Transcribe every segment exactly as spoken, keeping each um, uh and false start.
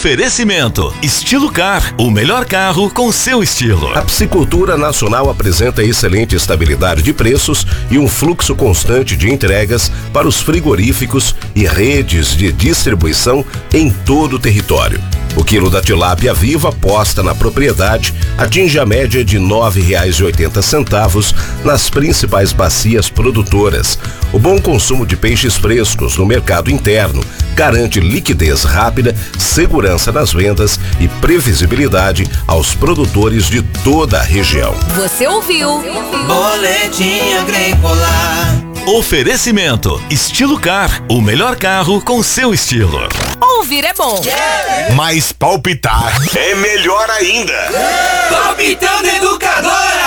Oferecimento Estilo Car, o melhor carro com seu estilo. A Piscicultura Nacional apresenta excelente estabilidade de preços e um fluxo constante de entregas para os frigoríficos e redes de distribuição em todo o território. O quilo da tilápia viva posta na propriedade atinge a média de nove reais e oitenta centavos nas principais bacias produtoras. O bom consumo de peixes frescos no mercado interno garante liquidez rápida, segurança nas vendas e previsibilidade aos produtores de toda a região. Você ouviu? Boletim Agrícola. Oferecimento Estilo Car, o melhor carro com seu estilo. Ouvir é bom. Yeah. Mas palpitar é melhor ainda. Yeah. Palpitando Educadora.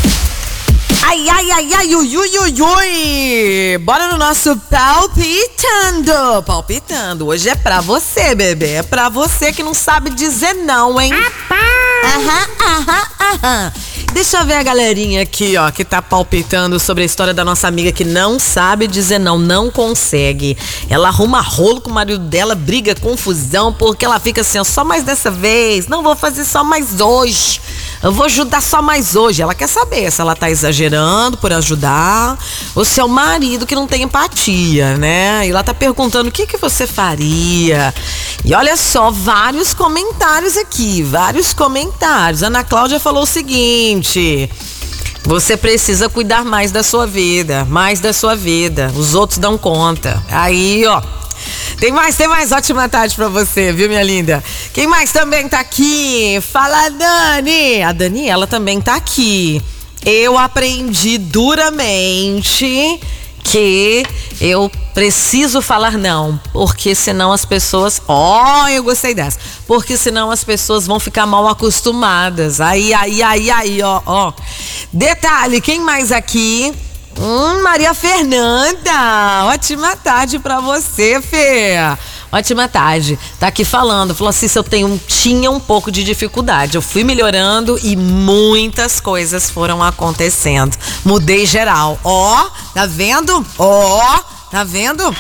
Ai, ai, ai, ai, ui, ui, ui, ui. Bora no nosso Palpitando. Palpitando. Hoje é pra você, bebê. É pra você que não sabe dizer não, hein? Aham, aham, aham. Deixa eu ver a galerinha aqui, ó, que tá palpitando sobre a história da nossa amiga que não sabe dizer não, não consegue. Ela arruma rolo com o marido dela, briga, confusão, porque ela fica assim, ó, só mais dessa vez, não vou fazer só mais hoje. Eu vou ajudar só mais hoje. Ela quer saber se ela tá exagerando por ajudar ou se é o marido que não tem empatia, né? E ela tá perguntando o que que você faria. E olha só, vários comentários aqui, vários comentários. Ana Cláudia falou o seguinte: você precisa cuidar mais da sua vida, mais da sua vida. Os outros dão conta. Aí, ó. Tem mais, tem mais. Ótima tarde pra você, viu, minha linda? Quem mais também tá aqui? Fala, Dani. A Daniela também tá aqui. Eu aprendi duramente que eu preciso falar não, porque senão as pessoas... Ó, oh, eu gostei dessa. Porque senão as pessoas vão ficar mal acostumadas. Aí, aí, aí, aí, ó, ó. Detalhe, quem mais aqui... Hum, Maria Fernanda, ótima tarde pra você, Fê. Ótima tarde. Tá aqui falando, falou assim, se eu tenho, tinha um pouco de dificuldade. Eu fui melhorando e muitas coisas foram acontecendo. Mudei geral. Ó, tá vendo? Ó, tá vendo?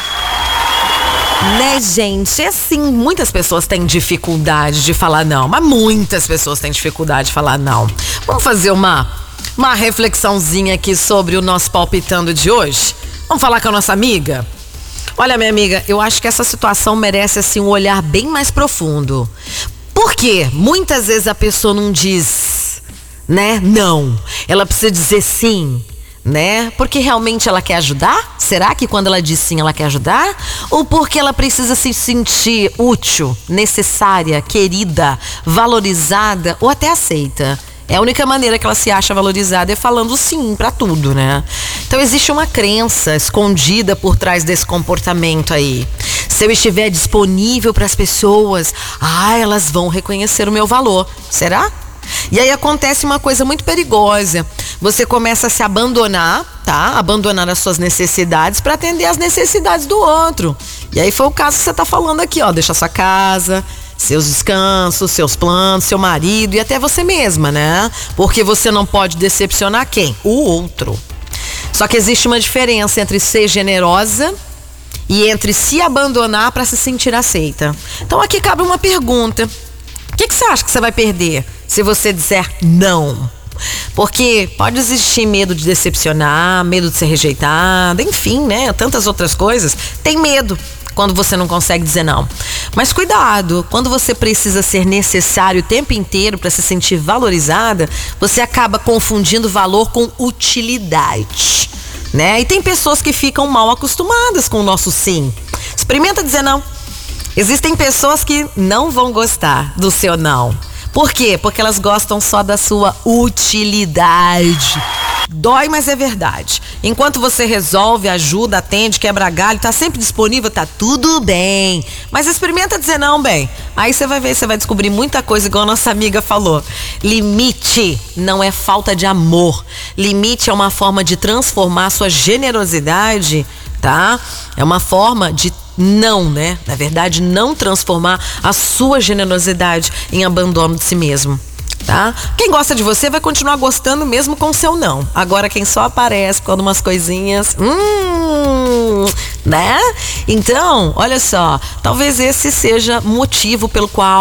Né, gente? É assim, muitas pessoas têm dificuldade de falar não, mas muitas pessoas têm dificuldade de falar não. Vamos fazer uma... Uma reflexãozinha aqui sobre o nosso palpitando de hoje. Vamos falar com a nossa amiga? Olha, minha amiga, eu acho que essa situação merece assim um olhar bem mais profundo. Por quê? Muitas vezes a pessoa não diz, né, não. Ela precisa dizer sim, né? Porque realmente ela quer ajudar? Será que quando ela diz sim, ela quer ajudar? Ou porque ela precisa se sentir útil, necessária, querida, valorizada ou até aceita? É a única maneira que ela se acha valorizada é falando sim pra tudo, né? Então existe uma crença escondida por trás desse comportamento aí. Se eu estiver disponível para as pessoas, ah, elas vão reconhecer o meu valor. Será? E aí acontece uma coisa muito perigosa. Você começa a se abandonar, tá? Abandonar as suas necessidades para atender as necessidades do outro. E aí foi o caso que você tá falando aqui, ó. Deixa sua casa, seus descansos, seus planos, seu marido e até você mesma, né? Porque você não pode decepcionar quem? O outro. Só que existe uma diferença entre ser generosa e entre se abandonar para se sentir aceita. Então aqui cabe uma pergunta. O que, que você acha que você vai perder se você disser não? Porque pode existir medo de decepcionar, medo de ser rejeitada, enfim, né? Tantas outras coisas. Tem medo quando você não consegue dizer não. Mas cuidado, quando você precisa ser necessário o tempo inteiro para se sentir valorizada, você acaba confundindo valor com utilidade, né? E tem pessoas que ficam mal acostumadas com o nosso sim. Experimenta dizer não. Existem pessoas que não vão gostar do seu não. Por quê? Porque elas gostam só da sua utilidade. Dói, mas é verdade. Enquanto você resolve, ajuda, atende, quebra galho, tá sempre disponível, tá tudo bem. Mas experimenta dizer não, bem. Aí você vai ver, você vai descobrir muita coisa, igual a nossa amiga falou. Limite não é falta de amor. Limite é uma forma de transformar a sua generosidade, tá? É uma forma de não, né? Na verdade, não transformar a sua generosidade em abandono de si mesmo, tá? Quem gosta de você vai continuar gostando mesmo com o seu não. Agora, quem só aparece quando umas coisinhas, hum, né? Então, olha só, talvez esse seja motivo pelo qual